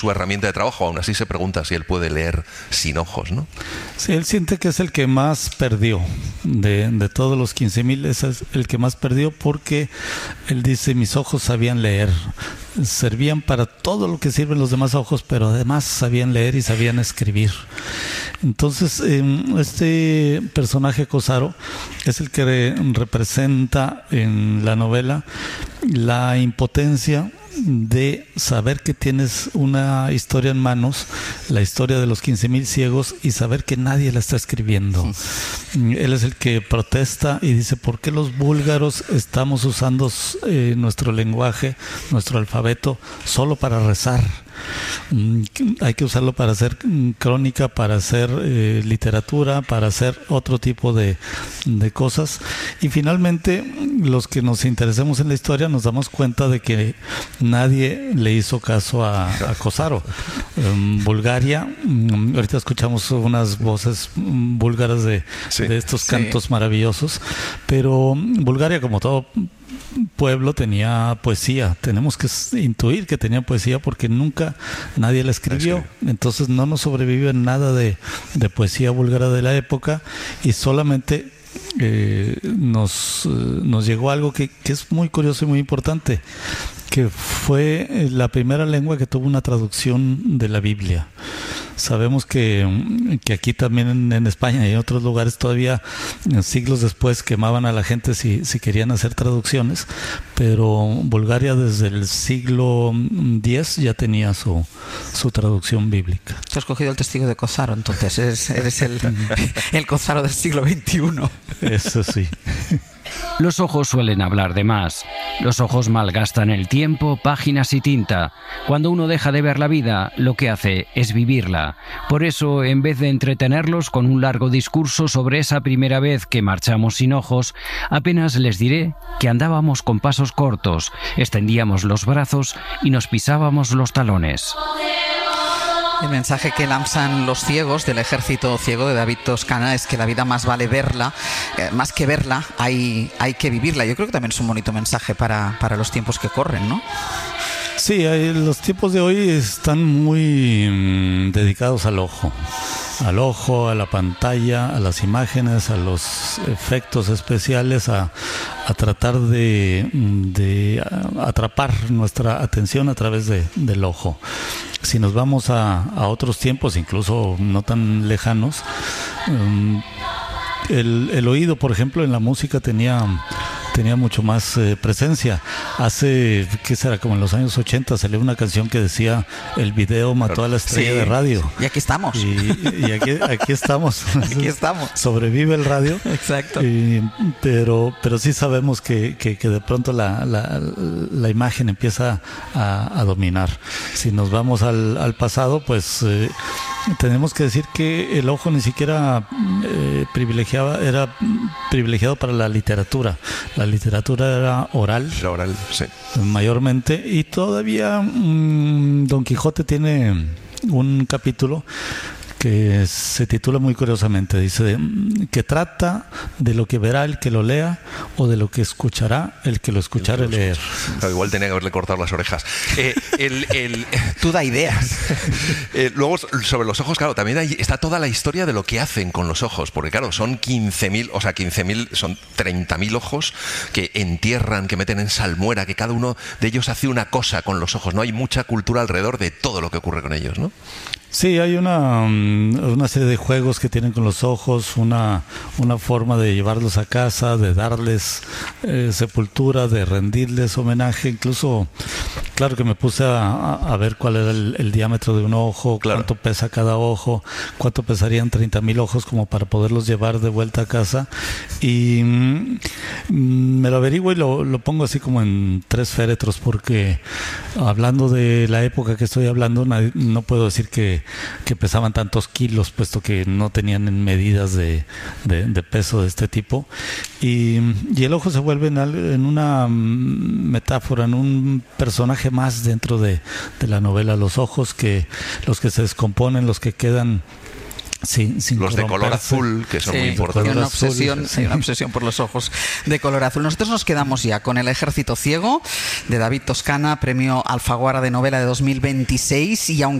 herramienta de trabajo. Aún así se pregunta si él puede leer sin ojos, ¿no? Sí, él siente que es el que más perdió de todos los 15,000, es el que más perdió, porque él dice: mis ojos sabían leer, servían para todo lo que sirven los demás ojos, pero además sabían leer y sabían escribir. Entonces este personaje Cosaro es el que representa en la novela la impotencia de saber que tienes una historia en manos, la historia de los 15,000 ciegos, y saber que nadie la está escribiendo. Él es el que protesta y dice: ¿por qué los búlgaros estamos usando nuestro lenguaje, nuestro alfabeto, solo para rezar? Hay que usarlo para hacer crónica, para hacer literatura, para hacer otro tipo de cosas. Y finalmente, los que nos interesemos en la historia nos damos cuenta de que nadie le hizo caso a Cosaro. Bulgaria, ahorita escuchamos unas voces búlgaras de estos cantos maravillosos, pero Bulgaria, como todo pueblo, tenía poesía. Tenemos que intuir que tenía poesía porque nunca nadie la escribió. Entonces no nos sobrevive nada de poesía búlgara de la época, y solamente nos llegó algo que es muy curioso y muy importante, que fue la primera lengua que tuvo una traducción de la Biblia. Sabemos que aquí también en España y en otros lugares todavía siglos después quemaban a la gente si querían hacer traducciones, pero Bulgaria desde el siglo X ya tenía su traducción bíblica. Tú has cogido el testigo de Cosaro, entonces eres el Cosaro del siglo XXI. Eso sí. Los ojos suelen hablar de más. Los ojos malgastan el tiempo, páginas y tinta. Cuando uno deja de ver la vida, lo que hace es vivirla. Por eso, en vez de entretenerlos con un largo discurso sobre esa primera vez que marchamos sin ojos, apenas les diré que andábamos con pasos cortos, extendíamos los brazos y nos pisábamos los talones. El mensaje que lanzan los ciegos del ejército ciego de David Toscana es que la vida más vale verla, más que verla, hay que vivirla. Yo creo que también es un bonito mensaje para los tiempos que corren, ¿no? Sí, los tiempos de hoy están muy dedicados al ojo, a la pantalla, a las imágenes, a los efectos especiales, a tratar de atrapar nuestra atención a través del ojo. Si nos vamos a otros tiempos, incluso no tan lejanos, el oído, por ejemplo, en la música tenía mucho más presencia. Hace, ¿qué será? Como en los años 80 salió una canción que decía: el video mató a la estrella de radio. Y aquí estamos. Y aquí estamos. Aquí estamos. Sobrevive el radio. Exacto. Pero sí sabemos que de pronto la imagen empieza a dominar. Si nos vamos al pasado, pues tenemos que decir que el ojo ni siquiera era privilegiado para la literatura. La literatura era oral. Era oral, sí. Mayormente. Y todavía Don Quijote tiene un capítulo que se titula muy curiosamente, dice que trata de lo que verá el que lo lea o de lo que escuchará el que lo escuchare leer. Claro, igual tenía que haberle cortado las orejas. Tú da ideas. Luego, sobre los ojos, claro, también está toda la historia de lo que hacen con los ojos, porque claro, son 15,000, o sea, 15,000, son 30,000 ojos que entierran, que meten en salmuera, que cada uno de ellos hace una cosa con los ojos, ¿no? Hay mucha cultura alrededor de todo lo que ocurre con ellos, ¿no? Sí, hay una serie de juegos que tienen con los ojos, una forma de llevarlos a casa, de darles sepultura, de rendirles homenaje. Incluso, claro que me puse a ver cuál era el diámetro de un ojo, claro, cuánto pesa cada ojo, cuánto pesarían 30,000 ojos como para poderlos llevar de vuelta a casa. Y me lo averiguo y lo pongo así como en 3 féretros, porque hablando de la época que estoy hablando, no puedo decir que pesaban tantos kilos, puesto que no tenían medidas de peso de este tipo. Y el ojo se vuelve en una metáfora, en un personaje más dentro de la novela. Los ojos, los que se descomponen, los que quedan Sí, sin los de color corromperse. azul, que son Sí, muy hay importantes. una Color azul, obsesión, sí. hay una obsesión por los ojos de color azul. Nosotros nos quedamos ya con El ejército ciego, de David Toscana, premio Alfaguara de novela de 2026, y aunque